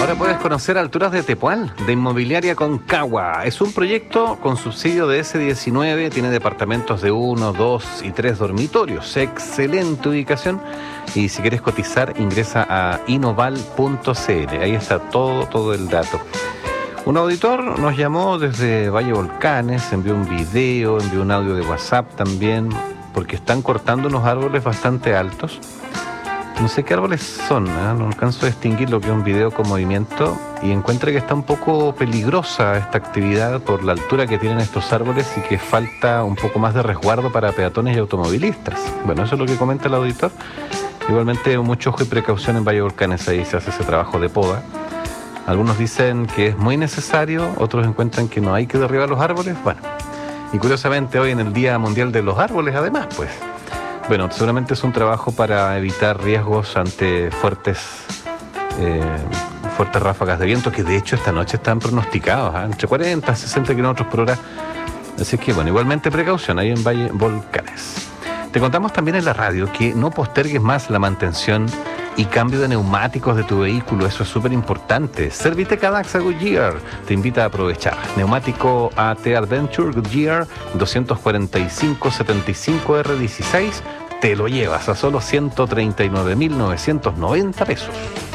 Ahora puedes conocer Alturas de Tepual, de Inmobiliaria Concagua. Es un proyecto con subsidio de S19, tiene departamentos de 1, 2 y 3 dormitorios. Excelente ubicación. Y si quieres cotizar, ingresa a inoval.cl. Ahí está todo el dato. Un auditor nos llamó desde Valle Volcanes, envió un video, envió un audio de WhatsApp también, porque están cortando unos árboles bastante altos. No sé qué árboles son, no alcanzo a distinguir lo que es un video con movimiento y encuentra que está un poco peligrosa esta actividad por la altura que tienen estos árboles y que falta un poco más de resguardo para peatones y automovilistas. Bueno, eso es lo que comenta el auditor. Igualmente, mucho ojo y precaución en Valle Volcanes, ahí se hace ese trabajo de poda. Algunos dicen que es muy necesario, otros encuentran que no hay que derribar los árboles. Bueno, y curiosamente hoy en el Día Mundial de los Árboles, además, pues. Bueno, seguramente es un trabajo para evitar riesgos ante fuertes ráfagas de viento, que de hecho esta noche están pronosticados, entre 40 y 60 kilómetros por hora. Así que bueno, igualmente precaución ahí en Valle Volcanes. Te contamos también en la radio que no postergues más la mantención y cambio de neumáticos de tu vehículo, eso es súper importante. Servitec Adaxa Goodyear te invita a aprovechar. Neumático AT Adventure Goodyear 245-75R16, te lo llevas a solo 139.990 pesos.